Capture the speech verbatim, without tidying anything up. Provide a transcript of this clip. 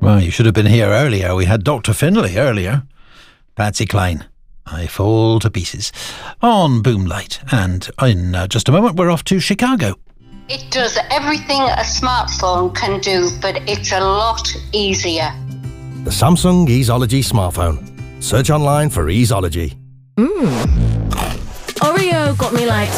Well, you should have been here earlier. We had Doctor Finlay earlier. Patsy Cline, I Fall to Pieces, on Boomlight. And in uh, just a moment, we're off to Chicago. It does everything a smartphone can do, but it's a lot easier. The Samsung Easeology smartphone. Search online for Easeology. Mmm. Oreo got me like